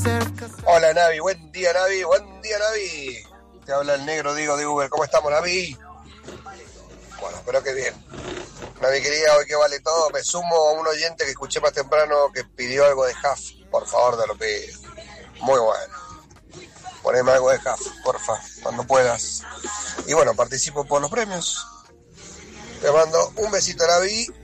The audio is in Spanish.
Hola Navi, buen día Navi, buen día Navi. Te habla el negro Diego de Uber, ¿cómo estamos Navi? Bueno, espero que bien. Navi querida, hoy que vale todo, me sumo a un oyente que escuché más temprano que pidió algo de Huff. Por favor, te lo pido. Muy bueno. Poneme algo de Huff, porfa, cuando puedas. Y bueno, participo por los premios. Te mando un besito Navi